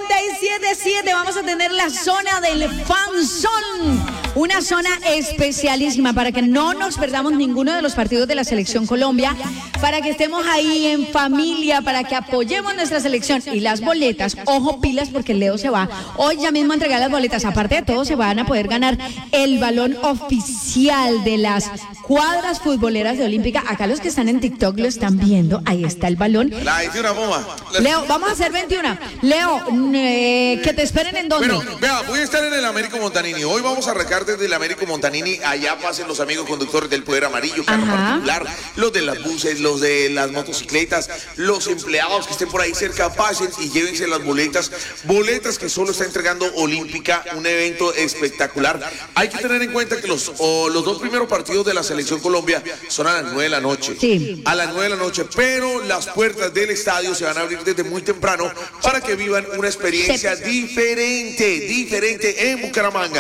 97.7 vamos a tener la zona del Fan Zone, una zona especialísima para que no nos perdamos ninguno de los partidos de la Selección Colombia, para que estemos ahí en familia, para que apoyemos nuestra selección. Y las boletas, ojo pilas, porque Leo se va hoy ya mismo a entregar las boletas. Aparte de todo, se van a poder ganar el balón oficial de las cuadras futboleras de Olímpica. Acá los que están en TikTok lo están viendo, ahí está el balón. La 21 bomba. Leo, vamos a hacer 21. Leo, que te esperen en dónde. Bueno, vea, voy a estar en el Américo Montanini. Hoy vamos a arrancar desde el Américo Montanini. Allá pasen los amigos conductores del Poder Amarillo, carro particular, los de las buses, los de las motocicletas, los empleados que estén por ahí cerca, pasen y llévense las boletas. Boletas que solo está entregando Olímpica, un evento espectacular. Hay que tener en cuenta que los dos primeros partidos de la Selección Colombia son a las 9 de la noche. Sí. A las 9 de la noche, pero las puertas del estadio se van a abrir desde muy temprano para que vivan una experiencia diferente en Bucaramanga.